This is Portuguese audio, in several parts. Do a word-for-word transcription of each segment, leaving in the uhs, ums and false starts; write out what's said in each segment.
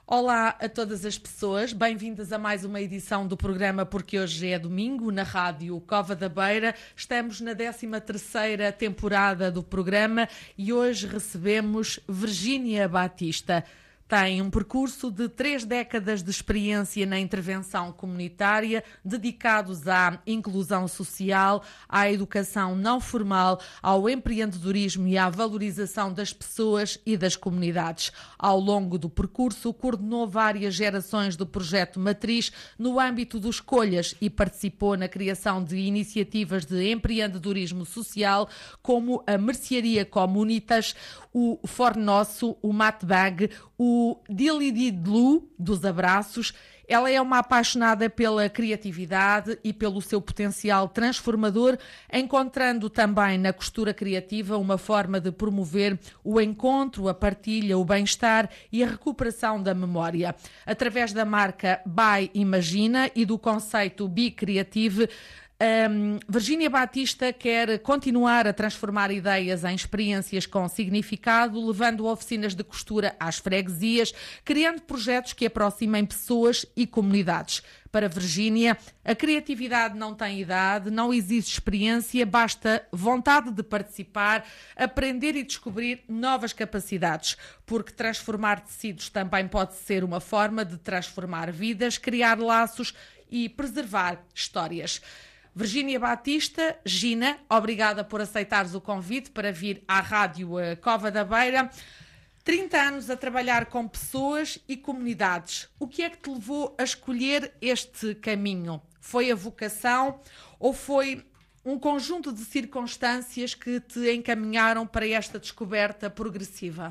Olá a todas as pessoas, bem-vindas a mais uma edição do programa Porque Hoje é Domingo, na rádio Cova da Beira. Estamos na décima terceira temporada do programa e hoje recebemos Virgínia Batista. Tem um percurso de três décadas de experiência na intervenção comunitária, dedicados à inclusão social, à educação não formal, ao empreendedorismo e à valorização das pessoas e das comunidades. Ao longo do percurso, coordenou várias gerações do projeto Matriz no âmbito do Escolhas e participou na criação de iniciativas de empreendedorismo social, como a Mercearia Comunitas, o Fornosso, o Matbag, o Dilididlu dos abraços. Ela é uma apaixonada pela criatividade e pelo seu potencial transformador, encontrando também na costura criativa uma forma de promover o encontro, a partilha, o bem-estar e a recuperação da memória. Através da marca By Imagina e do conceito Be Creative, Um, Virgínia Batista quer continuar a transformar ideias em experiências com significado, levando oficinas de costura às freguesias, criando projetos que aproximem pessoas e comunidades. Para Virgínia, a criatividade não tem idade, não existe experiência, basta vontade de participar, aprender e descobrir novas capacidades, porque transformar tecidos também pode ser uma forma de transformar vidas, criar laços e preservar histórias. Virgínia Batista, Gina, obrigada por aceitares o convite para vir à Rádio Cova da Beira. trinta anos a trabalhar com pessoas e comunidades. O que é que te levou a escolher este caminho? Foi a vocação ou foi um conjunto de circunstâncias que te encaminharam para esta descoberta progressiva?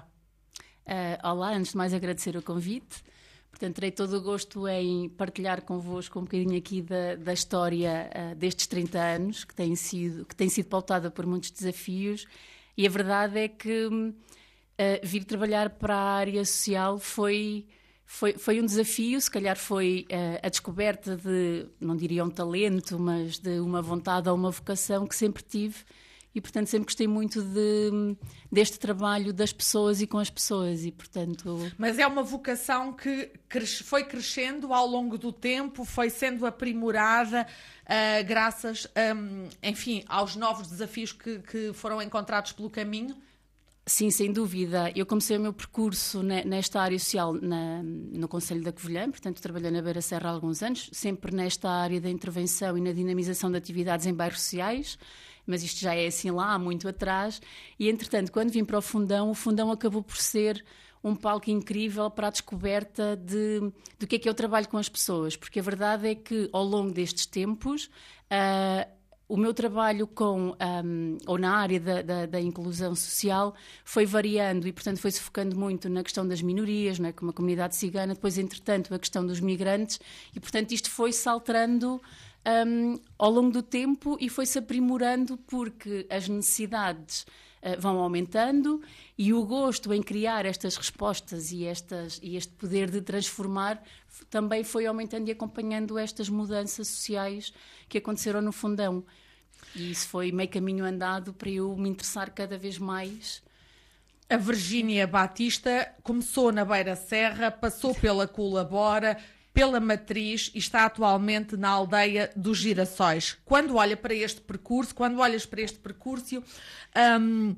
Uh, olá, antes de mais agradecer o convite. Portanto, terei todo o gosto em partilhar convosco um bocadinho aqui da, da história uh, destes trinta anos, que tem, sido, que tem sido pautada por muitos desafios, e a verdade é que uh, vir trabalhar para a área social foi, foi, foi um desafio, se calhar foi uh, a descoberta de, não diria um talento, mas de uma vontade ou uma vocação que sempre tive. E, portanto, sempre gostei muito de, deste trabalho das pessoas e com as pessoas. E, portanto... Mas é uma vocação que cresce, foi crescendo ao longo do tempo, foi sendo aprimorada uh, graças, um, enfim, aos novos desafios que, que foram encontrados pelo caminho? Sim, sem dúvida. Eu comecei o meu percurso nesta área social na, no Concelho da Covilhã, portanto, trabalhei na Beira Serra há alguns anos, sempre nesta área da intervenção e na dinamização de atividades em bairros sociais. Mas isto já é assim lá, há muito atrás, e entretanto, quando vim para o Fundão, o Fundão acabou por ser um palco incrível para a descoberta de, do que é que é o trabalho com as pessoas, porque a verdade é que ao longo destes tempos, uh, o meu trabalho com, um, ou na área da, da, da inclusão social foi variando e, portanto, foi-se focando muito na questão das minorias, não é? Como a comunidade cigana, depois, entretanto, a questão dos migrantes, e, portanto, isto foi-se alterando Um, ao longo do tempo e foi-se aprimorando porque as necessidades uh, vão aumentando e o gosto em criar estas respostas e, estas, e este poder de transformar f- também foi aumentando e acompanhando estas mudanças sociais que aconteceram no Fundão. E isso foi meio caminho andado para eu me interessar cada vez mais. A Virgínia Batista começou na Beira Serra, passou pela Colabora, pela Matriz e está atualmente na aldeia dos Girassóis. Quando olha para este percurso, quando olhas para este percurso, hum,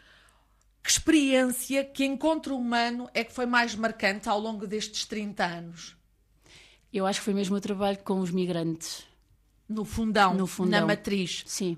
que experiência, que encontro humano é que foi mais marcante ao longo destes trinta anos? Eu acho que foi mesmo o trabalho com os migrantes. No Fundão, no fundão. Na Matriz. Sim.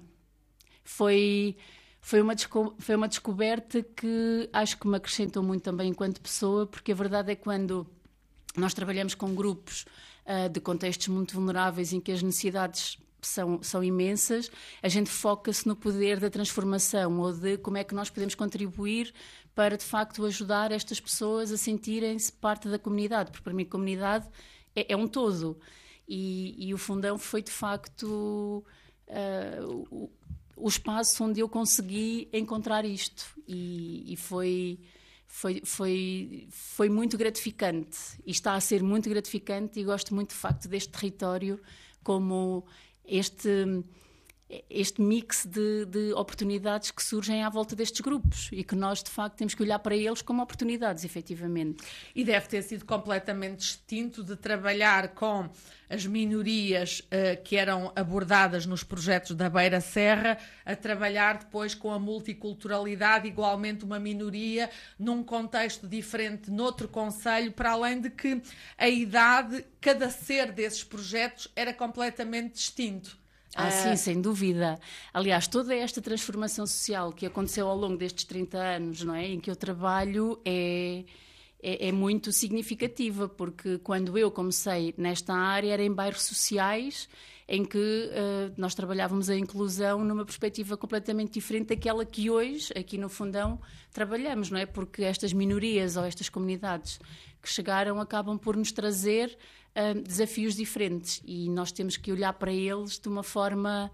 Foi... Foi uma, desco- foi uma descoberta que acho que me acrescentou muito também enquanto pessoa, porque a verdade é que quando nós trabalhamos com grupos uh, de contextos muito vulneráveis em que as necessidades são, são imensas, a gente foca-se no poder da transformação ou de como é que nós podemos contribuir para, de facto, ajudar estas pessoas a sentirem-se parte da comunidade, porque para mim a comunidade é, é um todo. E, e o Fundão foi, de facto, uh, o, o espaço onde eu consegui encontrar isto. E, e foi... Foi, foi, foi muito gratificante e está a ser muito gratificante e gosto muito de facto deste território como este, este mix de, de oportunidades que surgem à volta destes grupos e que nós, de facto, temos que olhar para eles como oportunidades, efetivamente. E deve ter sido completamente distinto de trabalhar com as minorias uh, que eram abordadas nos projetos da Beira Serra, a trabalhar depois com a multiculturalidade, igualmente uma minoria, num contexto diferente, noutro concelho, para além de que a idade, cada ser desses projetos era completamente distinto. Ah, sim, sem dúvida. Aliás, toda esta transformação social que aconteceu ao longo destes trinta anos, não é, em que eu trabalho, é, é, é muito significativa, porque quando eu comecei nesta área era em bairros sociais, em que uh, nós trabalhávamos a inclusão numa perspectiva completamente diferente daquela que hoje, aqui no Fundão, trabalhamos, não é? Porque estas minorias ou estas comunidades que chegaram acabam por nos trazer uh, desafios diferentes e nós temos que olhar para eles de uma forma,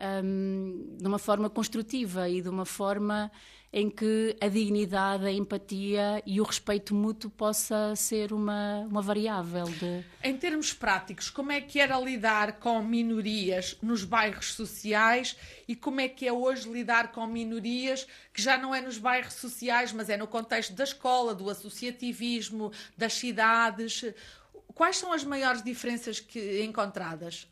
um, de uma forma construtiva e de uma forma em que a dignidade, a empatia e o respeito mútuo possa ser uma, uma variável. De... Em termos práticos, como é que era lidar com minorias nos bairros sociais e como é que é hoje lidar com minorias que já não é nos bairros sociais, mas é no contexto da escola, do associativismo, das cidades? Quais são as maiores diferenças que encontradas?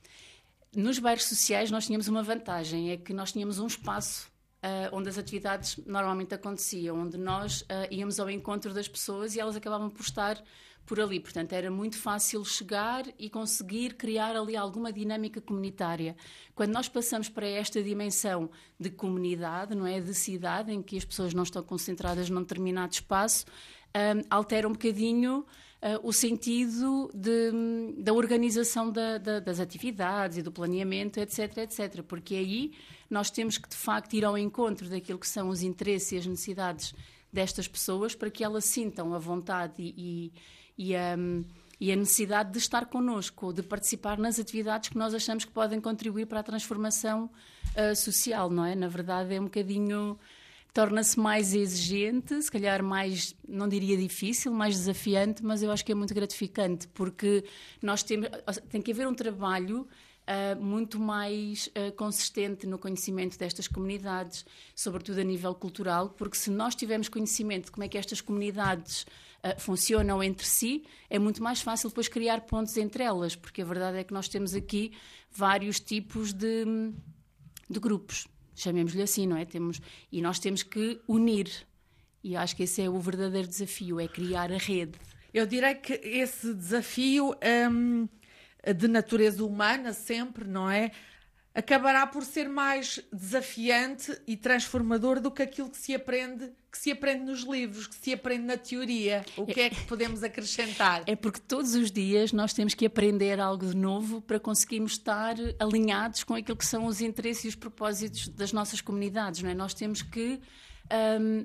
Nos bairros sociais nós tínhamos uma vantagem, é que nós tínhamos um espaço Uh, onde as atividades normalmente aconteciam, onde nós uh, íamos ao encontro das pessoas e elas acabavam por estar por ali. Portanto, era muito fácil chegar e conseguir criar ali alguma dinâmica comunitária. Quando nós passamos para esta dimensão de comunidade, não é, de cidade, em que as pessoas não estão concentradas num determinado espaço, um, altera um bocadinho Uh, o sentido de, da organização da, da, das atividades e do planeamento, etc, etcétera. Porque aí nós temos que, de facto, ir ao encontro daquilo que são os interesses e as necessidades destas pessoas para que elas sintam a vontade e, e, e, a, e a necessidade de estar connosco, de participar nas atividades que nós achamos que podem contribuir para a transformação uh, social, não é? Na verdade, é um bocadinho... torna-se mais exigente, se calhar mais, não diria difícil, mais desafiante, mas eu acho que é muito gratificante, porque nós temos, tem que haver um trabalho uh, muito mais uh, consistente no conhecimento destas comunidades, sobretudo a nível cultural, porque se nós tivermos conhecimento de como é que estas comunidades uh, funcionam entre si, é muito mais fácil depois criar pontos entre elas, porque a verdade é que nós temos aqui vários tipos de, de grupos. Chamemos-lhe assim, não é? Temos, e nós temos que unir. E acho que esse é o verdadeiro desafio, é criar a rede. Eu direi que esse desafio hum, de natureza humana, sempre, não é? Acabará por ser mais desafiante e transformador do que aquilo que se aprende, que se aprende nos livros, que se aprende na teoria. O que é que podemos acrescentar? É porque todos os dias nós temos que aprender algo de novo para conseguirmos estar alinhados com aquilo que são os interesses e os propósitos das nossas comunidades, não é? Nós temos que um,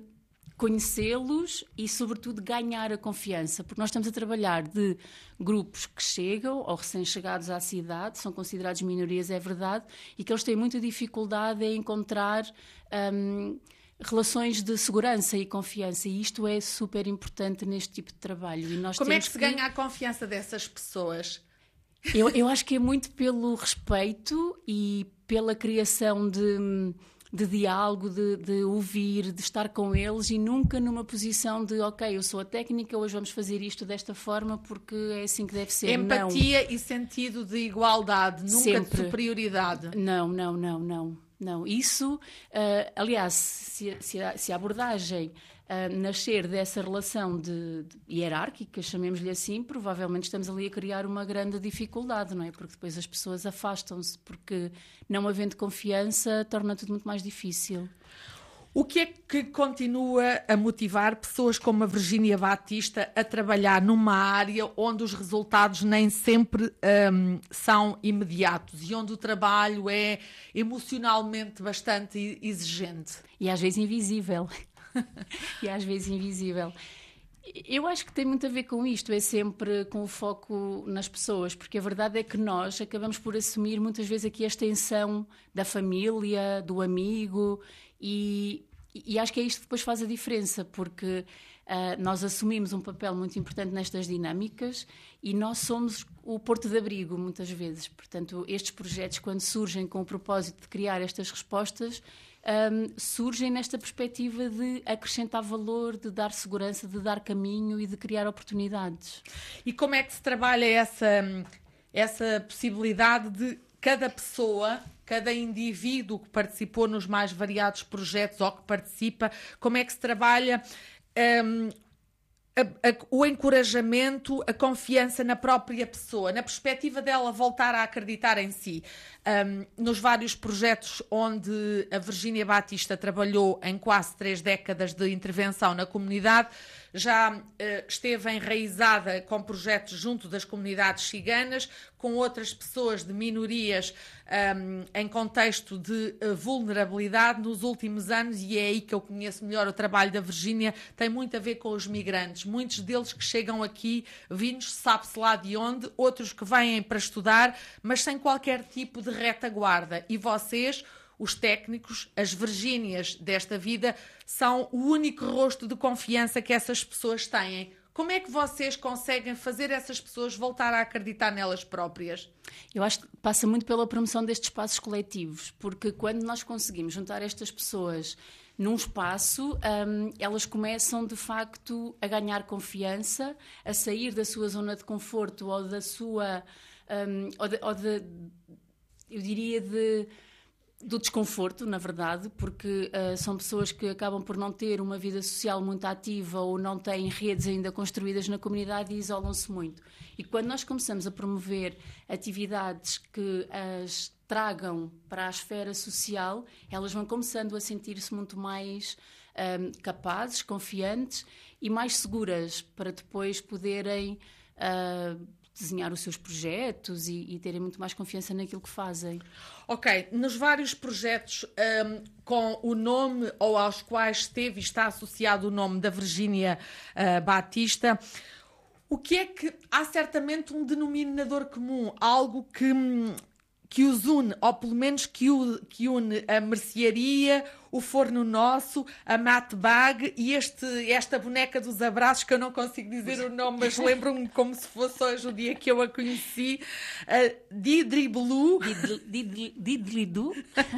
conhecê-los e, sobretudo, ganhar a confiança, porque nós estamos a trabalhar de grupos que chegam ou recém-chegados à cidade, são considerados minorias, é verdade, e que eles têm muita dificuldade em encontrar um, relações de segurança e confiança, e isto é super importante neste tipo de trabalho. E nós Como é que temos se ganha a confiança dessas pessoas? Eu, eu acho que é muito pelo respeito e pela criação de... de diálogo, de, de ouvir, de estar com eles e nunca numa posição de ok, eu sou a técnica, hoje vamos fazer isto desta forma porque é assim que deve ser. Empatia não. E sentido de igualdade, nunca Sempre. De superioridade. Não, não, não, não. não. Isso, uh, aliás, se, se, a, se a abordagem uh, nascer dessa relação de, de hierárquica, chamemos-lhe assim, provavelmente estamos ali a criar uma grande dificuldade, não é? Porque depois as pessoas afastam-se, porque não havendo confiança torna tudo muito mais difícil. O que é que continua a motivar pessoas como a Virgínia Batista a trabalhar numa área onde os resultados nem sempre um, são imediatos e onde o trabalho é emocionalmente bastante exigente? E às vezes invisível. e às vezes invisível. Eu acho que tem muito a ver com isto, é sempre com o foco nas pessoas, porque a verdade é que nós acabamos por assumir muitas vezes aqui a extensão da família, do amigo, e, e, e acho que é isto que depois faz a diferença, porque uh, nós assumimos um papel muito importante nestas dinâmicas e nós somos o porto de abrigo, muitas vezes. Portanto, estes projetos, quando surgem com o propósito de criar estas respostas, um, surgem nesta perspectiva de acrescentar valor, de dar segurança, de dar caminho e de criar oportunidades. E como é que se trabalha essa, essa possibilidade de cada pessoa, cada indivíduo que participou nos mais variados projetos ou que participa, como é que se trabalha um, a, a, o encorajamento, a confiança na própria pessoa, na perspectiva dela voltar a acreditar em si? Um, nos vários projetos onde a Virgínia Batista trabalhou em quase três décadas de intervenção na comunidade, já uh, esteve enraizada com projetos junto das comunidades ciganas, com outras pessoas de minorias um, em contexto de uh, vulnerabilidade nos últimos anos, e é aí que eu conheço melhor o trabalho da Virgínia, tem muito a ver com os migrantes, muitos deles que chegam aqui vindos, sabe-se lá de onde, outros que vêm para estudar, mas sem qualquer tipo de retaguarda, e vocês, os técnicos, as Virgínias desta vida, são o único rosto de confiança que essas pessoas têm. Como é que vocês conseguem fazer essas pessoas voltar a acreditar nelas próprias? Eu acho que passa muito pela promoção destes espaços coletivos, porque quando nós conseguimos juntar estas pessoas num espaço, um, elas começam de facto a ganhar confiança, a sair da sua zona de conforto ou da sua... Um, ou de, ou de, eu diria de... do desconforto, na verdade, porque uh, são pessoas que acabam por não ter uma vida social muito ativa ou não têm redes ainda construídas na comunidade e isolam-se muito. E quando nós começamos a promover atividades que as tragam para a esfera social, elas vão começando a sentir-se muito mais um, capazes, confiantes e mais seguras para depois poderem... Uh, desenhar os seus projetos e, e terem muito mais confiança naquilo que fazem. Ok, nos vários projetos um, com o nome ou aos quais esteve e está associado o nome da Virgínia uh, Batista, o que é que... Há certamente um denominador comum, algo que, que os une, ou pelo menos que, o, que une a mercearia, o Forno Nosso, a Matt Bag e este, esta boneca dos abraços, que eu não consigo dizer o nome, mas lembro-me como se fosse hoje o dia que eu a conheci, uh, Didri Blue. Didri Du.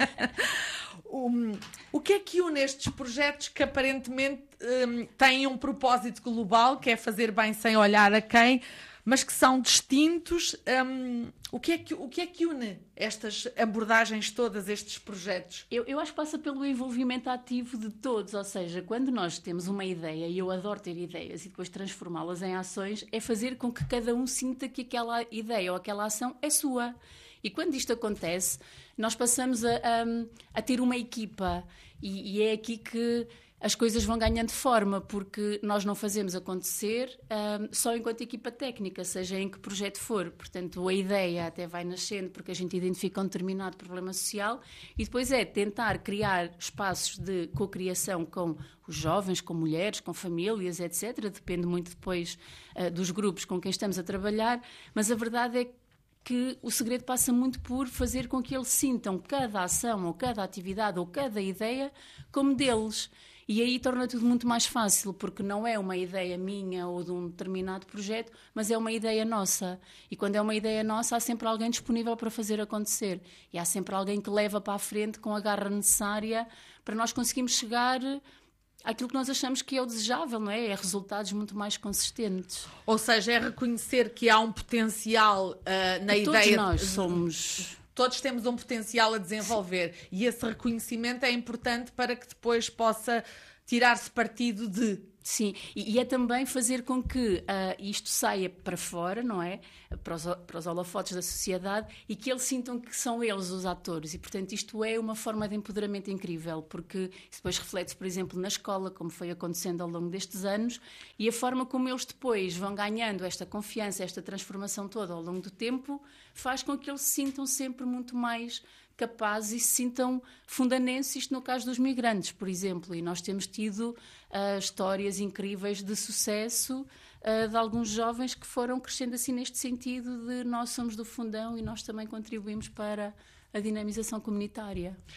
um, o que é que une estes projetos que aparentemente um, têm um propósito global, que é fazer bem sem olhar a quem, mas que são distintos? Um, o, que é que, o que é que une estas abordagens todas, estes projetos? Eu, eu acho que passa pelo envolvimento ativo de todos, ou seja, quando nós temos uma ideia, e eu adoro ter ideias e depois transformá-las em ações, é fazer com que cada um sinta que aquela ideia ou aquela ação é sua. E quando isto acontece, nós passamos a, a, a ter uma equipa, e, e é aqui que as coisas vão ganhando forma, porque nós não fazemos acontecer um, só enquanto equipa técnica, seja em que projeto for. Portanto, a ideia até vai nascendo porque a gente identifica um determinado problema social e depois é tentar criar espaços de cocriação com os jovens, com mulheres, com famílias, etcétera. Depende muito depois uh, dos grupos com quem estamos a trabalhar, mas a verdade é que que o segredo passa muito por fazer com que eles sintam cada ação ou cada atividade ou cada ideia como deles. E aí torna tudo muito mais fácil, porque não é uma ideia minha ou de um determinado projeto, mas é uma ideia nossa. E quando é uma ideia nossa, há sempre alguém disponível para fazer acontecer. E há sempre alguém que leva para a frente com a garra necessária para nós conseguirmos chegar àquilo que nós achamos que é o desejável, não é? É resultados muito mais consistentes. Ou seja, é reconhecer que há um potencial uh, na e ideia... Todos nós somos... Todos temos um potencial a desenvolver. Sim. E esse reconhecimento é importante para que depois possa tirar-se partido de... Sim, e, e é também fazer com que uh, isto saia para fora, não é? Para os, para os holofotes da sociedade e que eles sintam que são eles os atores. E, portanto, isto é uma forma de empoderamento incrível, porque isso depois reflete-se, por exemplo, na escola, como foi acontecendo ao longo destes anos, e a forma como eles depois vão ganhando esta confiança, esta transformação toda ao longo do tempo, faz com que eles se sintam sempre muito mais capazes e se sintam fundanenses, isto no caso dos migrantes, por exemplo, e nós temos tido uh, histórias incríveis de sucesso uh, de alguns jovens que foram crescendo assim neste sentido de nós somos do fundão e nós também contribuímos para a dinamização comunitária.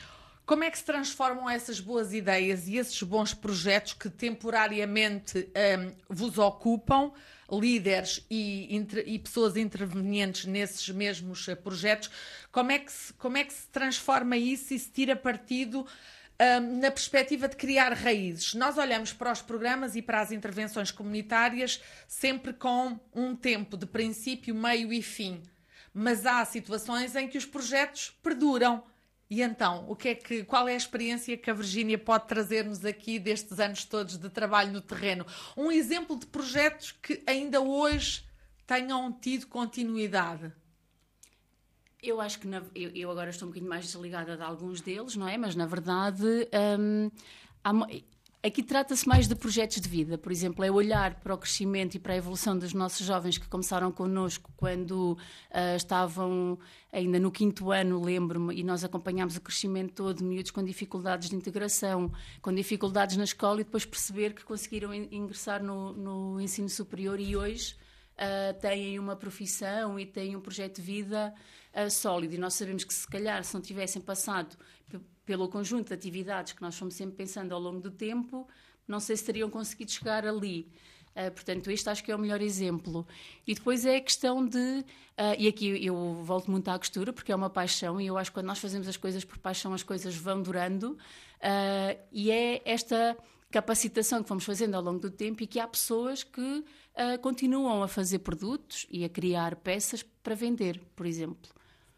Como é que se transformam essas boas ideias e esses bons projetos que temporariamente um, vos ocupam, líderes e, inter, e pessoas intervenientes nesses mesmos projetos, como é que se, como é que se transforma isso e se tira partido um, na perspectiva de criar raízes? Nós olhamos para os programas e para as intervenções comunitárias sempre com um tempo de princípio, meio e fim, mas há situações em que os projetos perduram. E então, o que é que, qual é a experiência que a Virgínia pode trazer-nos aqui destes anos todos de trabalho no terreno? Um exemplo de projetos que ainda hoje tenham tido continuidade. Eu acho que, na, eu, eu agora estou um bocadinho mais desligada de alguns deles, não é? Mas, na verdade, hum, há, aqui trata-se mais de projetos de vida. Por exemplo, é olhar para o crescimento e para a evolução dos nossos jovens que começaram connosco quando uh, estavam ainda no quinto ano, lembro-me, e nós acompanhámos o crescimento todo de miúdos com dificuldades de integração, com dificuldades na escola, e depois perceber que conseguiram in- ingressar no, no ensino superior e hoje uh, têm uma profissão e têm um projeto de vida uh, sólido. E nós sabemos que, se calhar, se não tivessem passado p- pelo conjunto de atividades que nós fomos sempre pensando ao longo do tempo, não sei se teriam conseguido chegar ali. Uh, portanto, este acho que é o melhor exemplo. E depois é a questão de... Uh, e aqui eu volto muito à costura, porque é uma paixão, e eu acho que quando nós fazemos as coisas por paixão, as coisas vão durando. Uh, e é esta capacitação que vamos fazendo ao longo do tempo, e que há pessoas que uh, continuam a fazer produtos e a criar peças para vender, por exemplo.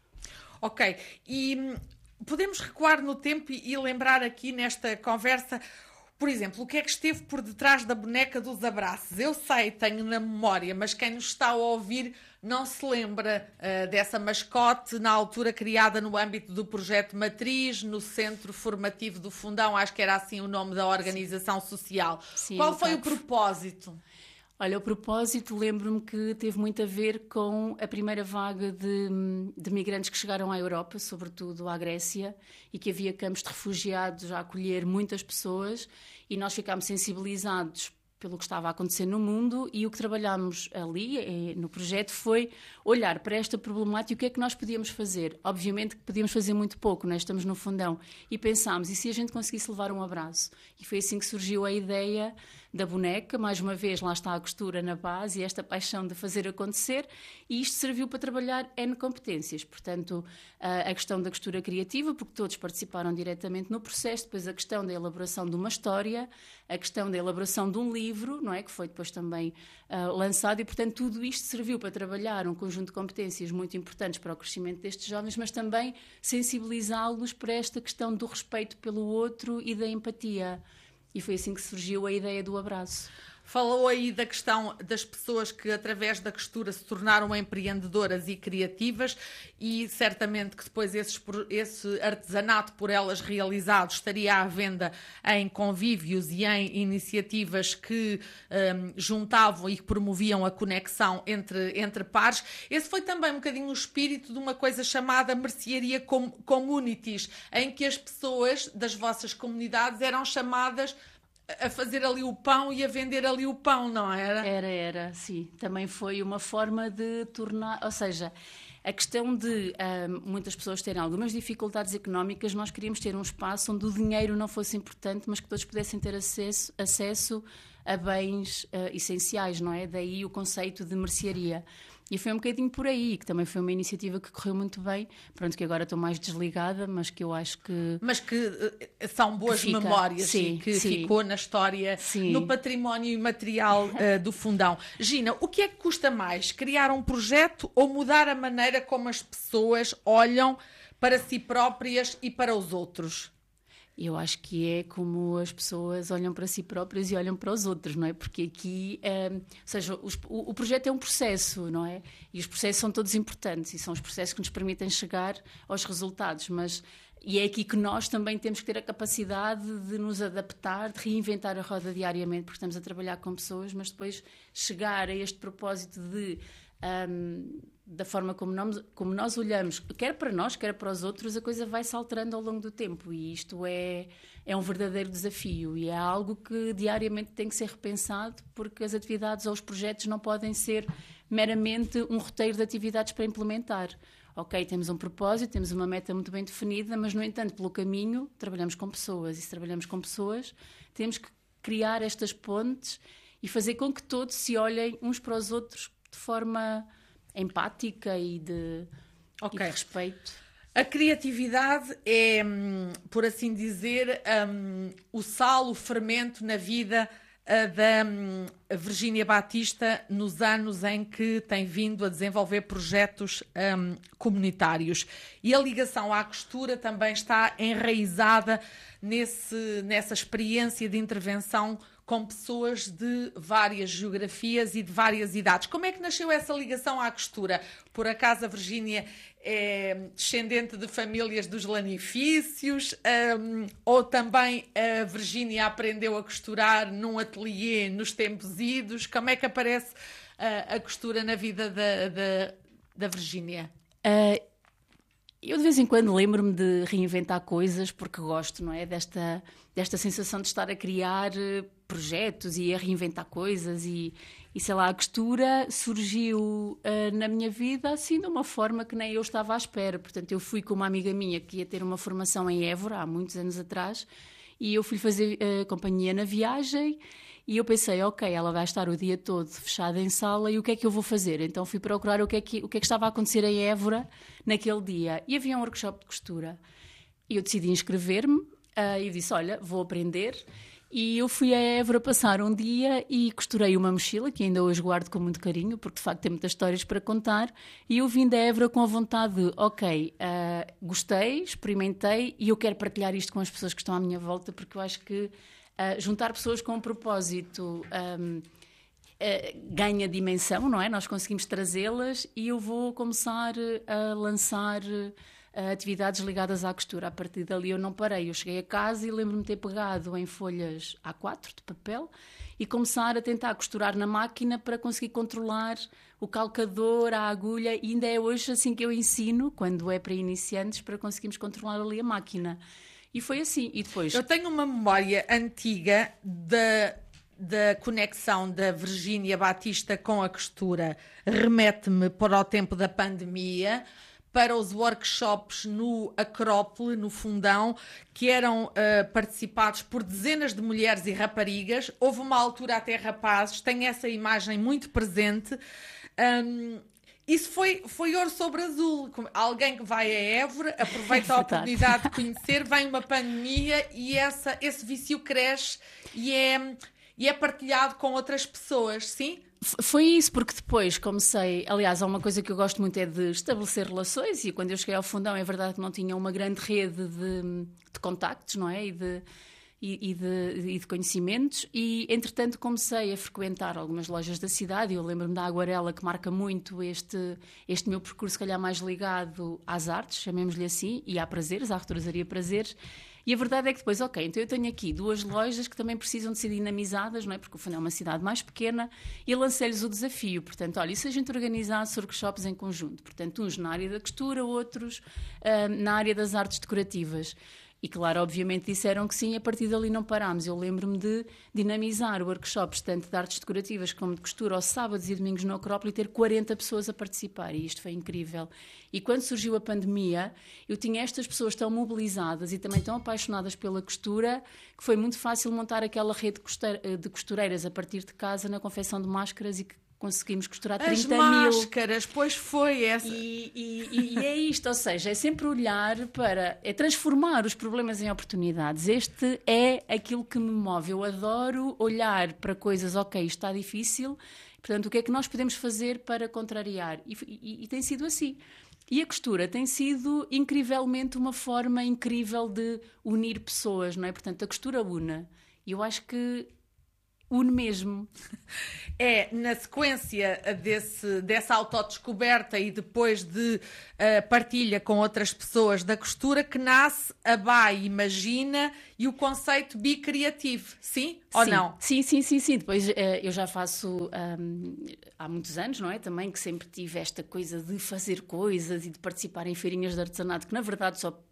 Ok. E podemos recuar no tempo e, e lembrar aqui nesta conversa... Por exemplo, o que é que esteve por detrás da boneca dos abraços? Eu sei, tenho na memória, mas quem nos está a ouvir não se lembra uh, dessa mascote, na altura criada no âmbito do projeto Matriz, no Centro Formativo do Fundão, acho que era assim o nome da organização Sim. social. Sim, Qual foi o propósito? Olha, o propósito, lembro-me que teve muito a ver com a primeira vaga de, de migrantes que chegaram à Europa, sobretudo à Grécia, e que havia campos de refugiados a acolher muitas pessoas, e nós ficámos sensibilizados pelo que estava a acontecer no mundo, e o que trabalhámos ali no projeto foi olhar para esta problemática e o que é que nós podíamos fazer. Obviamente que podíamos fazer muito pouco, nós estamos no fundão, e pensámos, e se a gente conseguisse levar um abraço? E foi assim que surgiu a ideia da boneca. Mais uma vez, lá está a costura na base e esta paixão de fazer acontecer, e isto serviu para trabalhar N competências. Portanto, a questão da costura criativa, porque todos participaram diretamente no processo, depois a questão da elaboração de uma história, a questão da elaboração de um livro, não é? Que foi depois também uh, lançado, e portanto tudo isto serviu para trabalhar um conjunto de competências muito importantes para o crescimento destes jovens, mas também sensibilizá-los para esta questão do respeito pelo outro e da empatia. E foi assim que surgiu a ideia do abraço. Falou aí da questão das pessoas que, através da costura, se tornaram empreendedoras e criativas, e certamente que depois esses, esse artesanato por elas realizado estaria à venda em convívios e em iniciativas que um, juntavam e que promoviam a conexão entre, entre pares. Esse foi também um bocadinho o espírito de uma coisa chamada mercearia communities, em que as pessoas das vossas comunidades eram chamadas a fazer ali o pão e a vender ali o pão, não era? Era, era, sim. Também foi uma forma de tornar... Ou seja, a questão de uh, muitas pessoas terem algumas dificuldades económicas, nós queríamos ter um espaço onde o dinheiro não fosse importante, mas que todos pudessem ter acesso, acesso a bens uh, essenciais, não é? Daí o conceito de mercearia. E foi um bocadinho por aí, que também foi uma iniciativa que correu muito bem. Pronto, que agora estou mais desligada, mas que eu acho que... Mas que uh, são boas fica, memórias, sim, e que sim. ficou na história, sim. no património imaterial uh, do Fundão. Gina, o que é que custa mais? Criar um projeto ou mudar a maneira como as pessoas olham para si próprias e para os outros? Eu acho que é como as pessoas olham para si próprias e olham para os outros, não é? Porque aqui, é, ou seja, os, o, o projeto é um processo, não é? E os processos são todos importantes e são os processos que nos permitem chegar aos resultados, mas e é aqui que nós também temos que ter a capacidade de nos adaptar, de reinventar a roda diariamente, porque estamos a trabalhar com pessoas, mas depois chegar a este propósito de... Um, da forma como nós, como nós olhamos, quer para nós, quer para os outros, a coisa vai se alterando ao longo do tempo, e isto é, é um verdadeiro desafio, e é algo que diariamente tem que ser repensado, porque as atividades ou os projetos não podem ser meramente um roteiro de atividades para implementar. ok, temos um propósito, temos uma meta muito bem definida, mas, no entanto, pelo caminho, trabalhamos com pessoas. E se trabalhamos com pessoas, temos que criar estas pontes e fazer com que todos se olhem uns para os outros de forma empática e de, okay. e de respeito. A criatividade é, por assim dizer, um, o sal, o fermento na vida uh, da um, Virgínia Batista nos anos em que tem vindo a desenvolver projetos um, comunitários. E a ligação à costura também está enraizada nesse, nessa experiência de intervenção com pessoas de várias geografias e de várias idades. Como é que nasceu essa ligação à costura? Por acaso a Virgínia é descendente de famílias dos lanifícios, um, ou também a Virgínia aprendeu a costurar num ateliê nos tempos idos? Como é que aparece uh, a costura na vida da, da, da Virgínia? Uh, eu de vez em quando lembro-me de reinventar coisas porque gosto, não é? Desta, desta sensação de estar a criar projetos e a reinventar coisas e, e sei lá, a costura surgiu uh, na minha vida assim de uma forma que nem eu estava à espera. Portanto, eu fui com uma amiga minha que ia ter uma formação em Évora há muitos anos atrás e eu fui fazer uh, companhia na viagem e eu pensei, ok, ela vai estar o dia todo fechada em sala e o que é que eu vou fazer? Então fui procurar o que é que, o que, é que estava a acontecer em Évora naquele dia e havia um workshop de costura e eu decidi inscrever-me uh, e disse, olha, vou aprender. E eu fui a Évora passar um dia e costurei uma mochila, que ainda hoje guardo com muito carinho, porque de facto tem muitas histórias para contar. E eu vim da Évora com a vontade de, ok, uh, gostei, experimentei e eu quero partilhar isto com as pessoas que estão à minha volta, porque eu acho que uh, juntar pessoas com um propósito um, uh, ganha dimensão, não é? Nós conseguimos trazê-las e eu vou começar a lançar atividades ligadas à costura. A partir dali eu não parei. Eu cheguei a casa e lembro-me de ter pegado em folhas A quatro de papel e começar a tentar costurar na máquina para conseguir controlar o calcador, a agulha, e ainda é hoje assim que eu ensino, quando é para iniciantes, para conseguirmos controlar ali a máquina. E foi assim. E depois... Eu tenho uma memória antiga da... da conexão da Virgínia Batista com a costura. Remete-me para o tempo da pandemia, para os workshops no Acrópole, no Fundão, que eram uh, participados por dezenas de mulheres e raparigas. Houve uma altura até rapazes, tenho essa imagem muito presente. Um, isso foi, foi ouro sobre azul. Alguém que vai a Évora, aproveita a oportunidade de conhecer, vem uma pandemia e essa, esse vício cresce e é, e é partilhado com outras pessoas, sim? Foi isso, porque depois comecei... Aliás, há uma coisa que eu gosto muito é de estabelecer relações, e quando eu cheguei ao Fundão é verdade que não tinha uma grande rede de, de contactos, não é? E de, e, e, de, e de conhecimentos, e entretanto comecei a frequentar algumas lojas da cidade. Eu lembro-me da Aguarela, que marca muito este, este meu percurso, se calhar mais ligado às artes, chamemos-lhe assim, e à prazeres, à retrosaria prazeres. E a verdade é que depois, ok, então eu tenho aqui duas lojas que também precisam de ser dinamizadas, não é? Porque o Fundão é uma cidade mais pequena, e lancei-lhes o desafio. Portanto, olha, e se a gente organizasse workshops em conjunto? Portanto, uns na área da costura, outros uh, na área das artes decorativas. E claro, obviamente disseram que sim, a partir dali não parámos. Eu lembro-me de dinamizar workshops tanto de artes decorativas como de costura aos sábados e domingos no Acrópole e ter quarenta pessoas a participar, e isto foi incrível. E quando surgiu a pandemia, eu tinha estas pessoas tão mobilizadas e também tão apaixonadas pela costura que foi muito fácil montar aquela rede de costureiras a partir de casa na confecção de máscaras, e que conseguimos costurar trinta mil. As máscaras, pois foi essa. E, e, e é isto, ou seja, é sempre olhar para... É transformar os problemas em oportunidades. Este é aquilo que me move. Eu adoro olhar para coisas, ok, isto está difícil, portanto, o que é que nós podemos fazer para contrariar? E, e, e tem sido assim. E a costura tem sido, incrivelmente, uma forma incrível de unir pessoas, não é? Portanto, a costura une. E eu acho que une mesmo. É, na sequência desse, dessa autodescoberta e depois de uh, partilha com outras pessoas da costura, que nasce a B A I Imagina e o conceito Bicreativo, sim ou sim, não? Sim, sim, sim, sim. Depois uh, eu já faço um, há muitos anos, não é? Também que sempre tive esta coisa de fazer coisas e de participar em feirinhas de artesanato, que na verdade só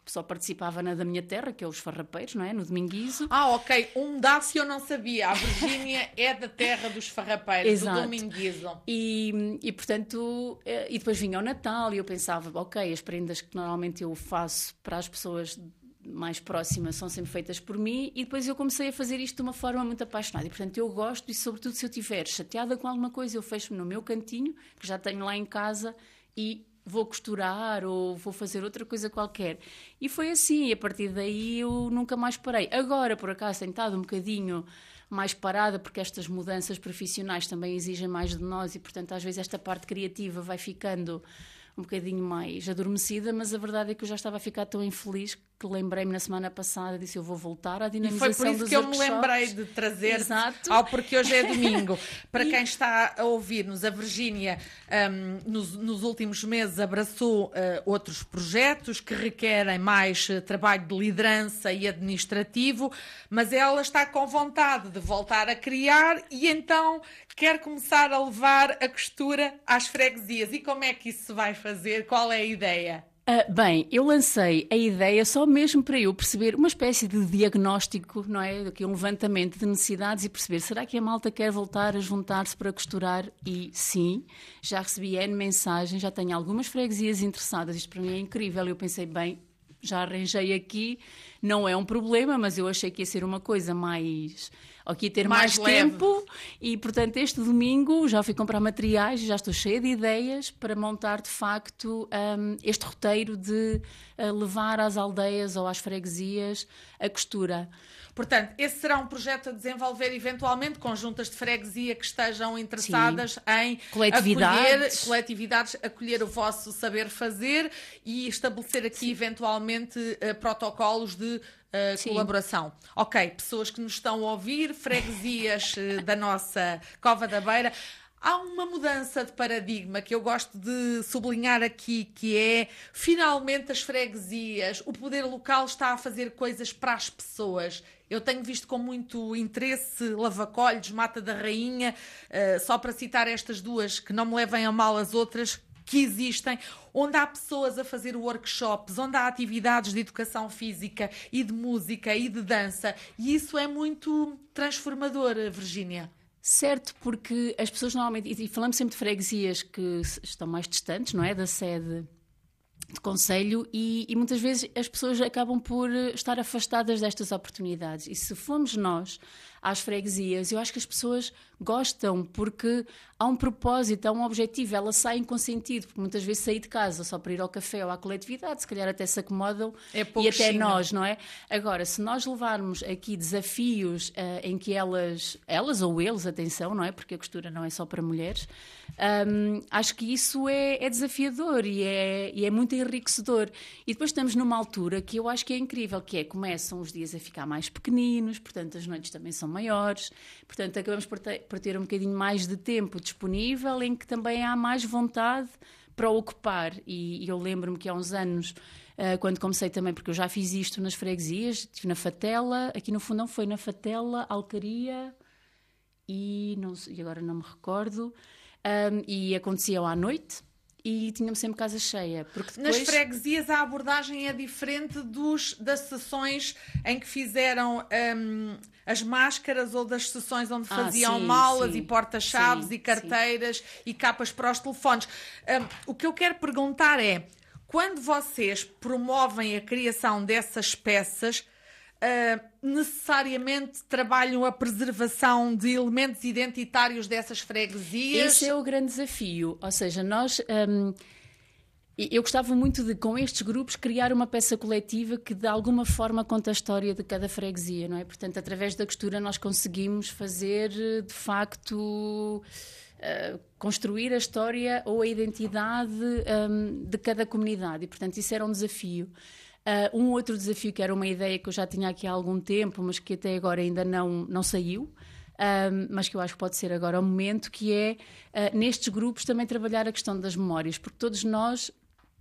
só participava na da minha terra, que é os farrapeiros, não é? No Dominguizo. Ah, ok. Um Dácio eu não sabia. A Virgínia é da terra dos farrapeiros, Exato. do Dominguizo. E, e, portanto, e depois vinha o Natal e eu pensava, ok, as prendas que normalmente eu faço para as pessoas mais próximas são sempre feitas por mim, e depois eu comecei a fazer isto de uma forma muito apaixonada. E, portanto, eu gosto, e sobretudo se eu estiver chateada com alguma coisa, eu fecho-me no meu cantinho, que já tenho lá em casa, e vou costurar ou vou fazer outra coisa qualquer. E foi assim, e a partir daí eu nunca mais parei. Agora, por acaso, tenho estado um bocadinho mais parada, porque estas mudanças profissionais também exigem mais de nós e, portanto, às vezes esta parte criativa vai ficando um bocadinho mais adormecida, mas a verdade é que eu já estava a ficar tão infeliz que lembrei-me na semana passada, disse eu vou voltar à dinamização dos workshops. E foi por isso que eu me lembrei de trazer ao Porque Hoje é Domingo. Para e... quem está a ouvir-nos, a Virgínia um, nos, nos últimos meses abraçou uh, outros projetos que requerem mais uh, trabalho de liderança e administrativo, mas ela está com vontade de voltar a criar e então quer começar a levar a costura às freguesias. E como é que isso se vai fazer? Qual é a ideia? Uh, bem, eu lancei a ideia só mesmo para eu perceber uma espécie de diagnóstico, não é? Aqui um levantamento de necessidades e perceber, será que a malta quer voltar a juntar-se para costurar? E sim, já recebi N mensagens, já tenho algumas freguesias interessadas, isto para mim é incrível. Eu pensei, bem, já arranjei aqui, não é um problema, mas eu achei que ia ser uma coisa mais... ou que ia ter mais, mais tempo e, portanto, este domingo já fui comprar materiais, já estou cheia de ideias para montar, de facto, um, este roteiro de uh, levar às aldeias ou às freguesias a costura. Portanto, esse será um projeto a desenvolver eventualmente com juntas de freguesia que estejam interessadas Sim. em coletividades. Acolher, coletividades, acolher o vosso saber fazer e estabelecer aqui Sim. eventualmente uh, protocolos de uh, colaboração. Ok, pessoas que nos estão a ouvir, freguesias uh, da nossa Cova da Beira. Há uma mudança de paradigma que eu gosto de sublinhar aqui, que é, finalmente, as freguesias, o poder local está a fazer coisas para as pessoas. Eu tenho visto com muito interesse Lavacolhos, Mata da Rainha, uh, só para citar estas duas, que não me levem a mal as outras, que existem, onde há pessoas a fazer workshops, onde há atividades de educação física e de música e de dança. E isso é muito transformador, Virgínia. Certo, porque as pessoas normalmente, e falamos sempre de freguesias que estão mais distantes, não é, da sede de concelho, e, e muitas vezes as pessoas acabam por estar afastadas destas oportunidades. E se formos nós às freguesias, eu acho que as pessoas gostam, porque há um propósito, há um objetivo, elas saem com sentido, porque muitas vezes sair de casa só para ir ao café ou à coletividade, se calhar até se acomodam é e até nós, não é? Agora, se nós levarmos aqui desafios uh, em que elas, elas ou eles, atenção, não é? Porque a costura não é só para mulheres, um, acho que isso é, é desafiador e é, e é muito enriquecedor. E depois estamos numa altura que eu acho que é incrível, que é, começam os dias a ficar mais pequeninos, portanto as noites também são maiores, portanto acabamos por ter, por ter um bocadinho mais de tempo disponível, em que também há mais vontade para ocupar. E, e eu lembro-me que há uns anos, uh, quando comecei também, porque eu já fiz isto nas freguesias, estive na Fatela, aqui no Fundão foi na Fatela, Alcaria e, não, e agora não me recordo, um, e aconteciam à noite. E tínhamos sempre casa cheia. Porque depois... Nas freguesias a abordagem é diferente dos, das sessões em que fizeram um, as máscaras, ou das sessões onde faziam ah, sim, malas sim. e porta-chaves sim, e carteiras sim. e capas para os telefones. Um, o que eu quero perguntar é, quando vocês promovem a criação dessas peças, Uh, necessariamente trabalham a preservação de elementos identitários dessas freguesias? Esse é o grande desafio. Ou seja, nós... Um, eu gostava muito de, com estes grupos, criar uma peça coletiva que de alguma forma conta a história de cada freguesia, não é? Portanto, através da costura nós conseguimos fazer, de facto... Uh, construir a história ou a identidade um, de cada comunidade. E, portanto, isso era um desafio. Uh, um outro desafio, que era uma ideia que eu já tinha aqui há algum tempo, mas que até agora ainda não, não saiu, um, mas que eu acho que pode ser agora o momento, que é, uh, nestes grupos, também trabalhar a questão das memórias, porque todos nós,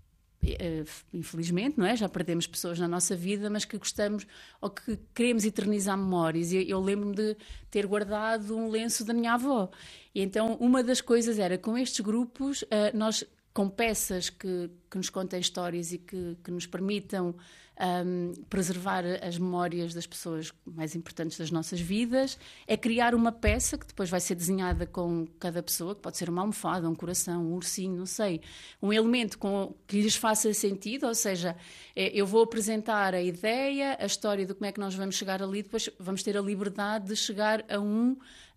uh, infelizmente, não é? Já perdemos pessoas na nossa vida, mas que gostamos ou que queremos eternizar memórias. E eu lembro-me de ter guardado um lenço da minha avó. E então, uma das coisas era, com estes grupos, uh, nós com peças que, que nos contem histórias e que, que nos permitam um, preservar as memórias das pessoas mais importantes das nossas vidas, é criar uma peça que depois vai ser desenhada com cada pessoa, que pode ser uma almofada, um coração, um ursinho, não sei, um elemento com, que lhes faça sentido, ou seja, eu vou apresentar a ideia, a história de como é que nós vamos chegar ali, depois vamos ter a liberdade de chegar a um, um,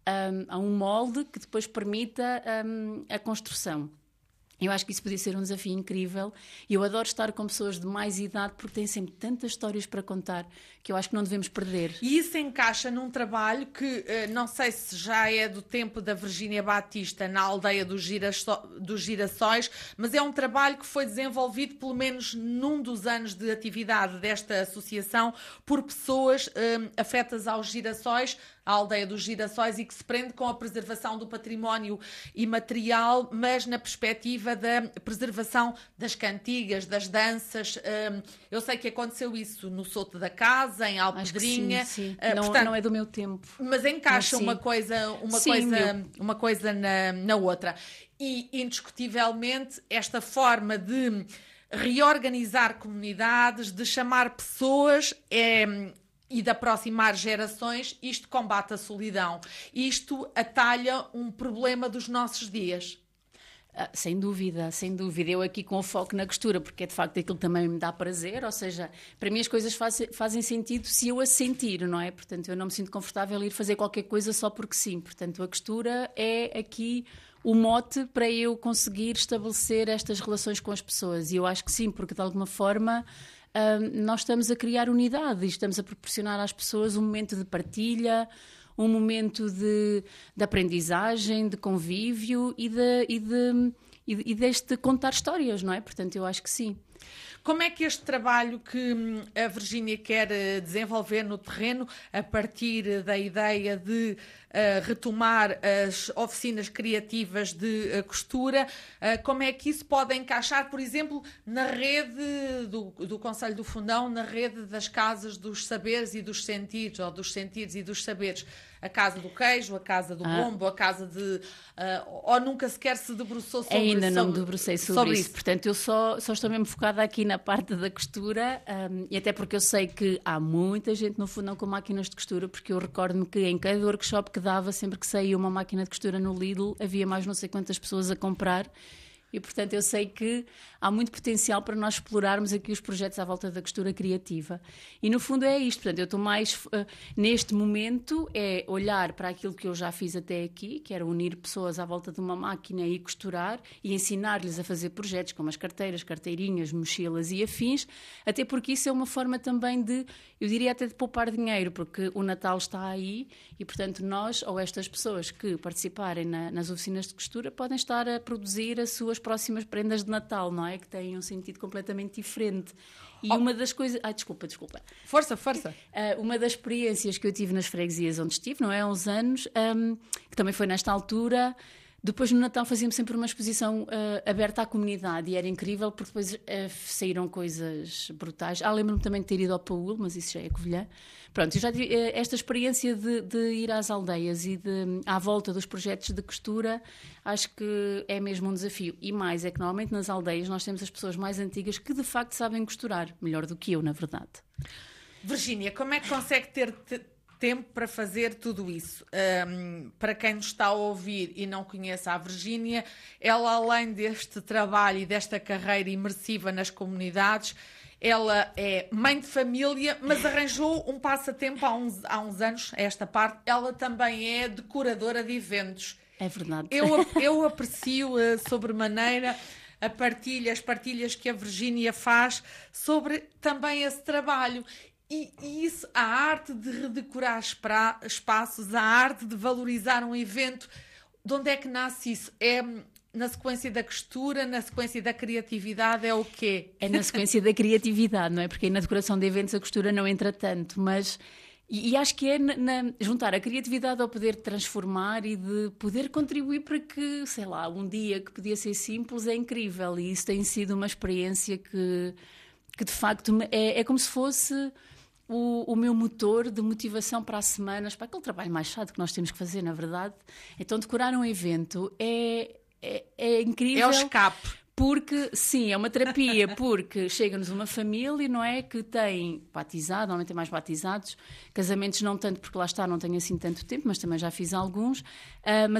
a um molde que depois permita um, a construção. Eu acho que isso podia ser um desafio incrível e eu adoro estar com pessoas de mais idade porque têm sempre tantas histórias para contar que eu acho que não devemos perder. E isso encaixa num trabalho que, não sei se já é do tempo da Virgínia Batista na aldeia dos, girassó dos girassóis, mas é um trabalho que foi desenvolvido pelo menos num dos anos de atividade desta associação por pessoas hum, afetas aos girassóis, a aldeia dos girassóis, e que se prende com a preservação do património imaterial, mas na perspectiva da preservação das cantigas, das danças. Eu sei que aconteceu isso no Soto da Casa, em Alpedrinha. Sim, sim. Uh, não, portanto, não é do meu tempo. Mas encaixa mas, uma coisa, uma sim, coisa, meu... uma coisa na, na outra. E, indiscutivelmente, esta forma de reorganizar comunidades, de chamar pessoas... É, e de aproximar gerações, isto combate a solidão. Isto atalha um problema dos nossos dias. Ah, sem dúvida, sem dúvida. Eu aqui com o foco na costura, porque é de facto aquilo que também me dá prazer, ou seja, para mim as coisas faz, fazem sentido se eu a sentir, não é? Portanto, eu não me sinto confortável em ir fazer qualquer coisa só porque sim. Portanto, a costura é aqui o mote para eu conseguir estabelecer estas relações com as pessoas. E eu acho que sim, porque de alguma forma... Um, nós estamos a criar unidade e estamos a proporcionar às pessoas um momento de partilha, um momento de, de aprendizagem, de convívio e, de, e, de, e deste contar histórias, não é? Portanto, eu acho que sim. Como é que este trabalho que a Virgínia quer desenvolver no terreno, a partir da ideia de uh, retomar as oficinas criativas de uh, costura, uh, como é que isso pode encaixar, por exemplo, na rede do, do Conselho do Fundão, na rede das casas dos saberes e dos sentidos, ou dos sentidos e dos saberes? A Casa do Queijo, a Casa do ah. Bombo, a Casa de... Uh, ou nunca sequer se debruçou sobre isso? Ainda não sobre, me debrucei sobre, sobre isso. isso. Portanto, eu só, só estou mesmo focada aqui na parte da costura, um, e até porque eu sei que há muita gente no Fundão com máquinas de costura, porque eu recordo-me que em cada workshop que dava, sempre que saía uma máquina de costura no Lidl, havia mais não sei quantas pessoas a comprar. E, portanto, eu sei que há muito potencial para nós explorarmos aqui os projetos à volta da costura criativa. E, no fundo, é isto. Portanto, eu estou mais, uh, neste momento, é olhar para aquilo que eu já fiz até aqui, que era unir pessoas à volta de uma máquina e costurar e ensinar-lhes a fazer projetos como as carteiras, carteirinhas, mochilas e afins, até porque isso é uma forma também de, eu diria até de poupar dinheiro, porque o Natal está aí e, portanto, nós ou estas pessoas que participarem na, nas oficinas de costura podem estar a produzir as suas próximas prendas de Natal, não é? Que têm um sentido completamente diferente. E oh. uma das coisas... Ai, desculpa, desculpa. Força, força. Uh, uma das experiências que eu tive nas freguesias onde estive, não é? Há uns anos, um, que também foi nesta altura... Depois, no Natal, fazíamos sempre uma exposição uh, aberta à comunidade e era incrível porque depois uh, saíram coisas brutais. Ah, lembro-me também de ter ido ao Paúl, mas isso já é Covilhã. Pronto, eu já tive uh, esta experiência de, de ir às aldeias e de, à volta dos projetos de costura, acho que é mesmo um desafio. E mais, é que normalmente nas aldeias nós temos as pessoas mais antigas que de facto sabem costurar, melhor do que eu, na verdade. Virgínia, como é que consegue ter... Te... tempo para fazer tudo isso? Um, para quem nos está a ouvir e não conhece a Virgínia, ela, além deste trabalho e desta carreira imersiva nas comunidades, ela é mãe de família, mas arranjou um passatempo há uns, há uns anos, esta parte. Ela também é decoradora de eventos. É verdade. Eu, eu aprecio uh, sobremaneira a partilha, as partilhas que a Virgínia faz sobre também esse trabalho. E, e isso, a arte de redecorar espra, espaços, a arte de valorizar um evento, de onde é que nasce isso? É na sequência da costura, na sequência da criatividade, é o quê? É na sequência da criatividade, não é? Porque aí na decoração de eventos a costura não entra tanto, mas... E, e acho que é na, na, juntar a criatividade ao poder transformar e de poder contribuir para que, sei lá, um dia que podia ser simples é incrível. E isso tem sido uma experiência que, que de facto, é, é como se fosse... O, o meu motor de motivação para as semanas, para aquele trabalho mais chato que nós temos que fazer, na verdade. Então, decorar um evento é, é, é incrível. É o escape. Porque, sim, é uma terapia, porque chega-nos uma família, não é, que tem batizado, normalmente tem mais batizados, casamentos não tanto, porque lá está, não tenho assim tanto tempo, mas também já fiz alguns, uh, mas